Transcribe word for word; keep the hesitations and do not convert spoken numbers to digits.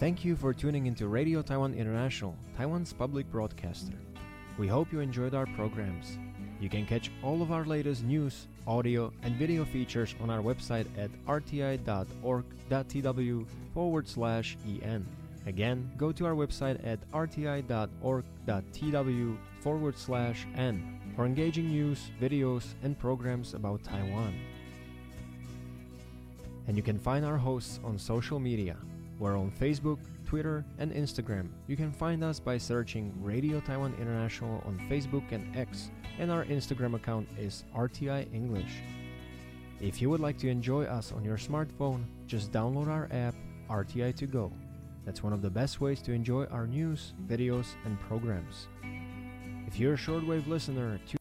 Thank you for tuning into Radio Taiwan International, Taiwan's public broadcaster. We hope you enjoyed our programs. You can catch all of our latest news, audio, and video features on our website at rti.org.tw forward slash en. Again, go to our website at rti.org.tw forward slash n for engaging news, videos, and programs about Taiwan. And you can find our hosts on social media. We're on Facebook, Twitter, and Instagram. You can find us by searching Radio Taiwan International on Facebook and X, and our Instagram account is R T I English. If you would like to enjoy us on your smartphone, just download our app, R T I To Go. That's one of the best ways to enjoy our news, videos, and programs. If you're a shortwave listener,